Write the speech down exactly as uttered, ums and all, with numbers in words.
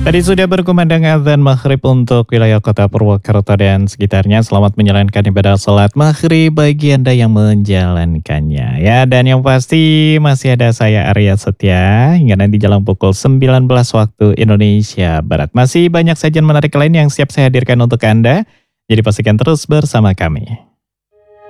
Tadi sudah berkumandang azan maghrib untuk wilayah kota Purwokerto dan sekitarnya. Selamat menjalankan ibadah sholat maghrib bagi Anda yang menjalankannya. Ya, dan yang pasti masih ada saya Arya Setia hingga nanti jalan pukul sembilan belas waktu Indonesia Barat. Masih banyak sajian menarik lain yang siap saya hadirkan untuk Anda. Jadi pastikan terus bersama kami.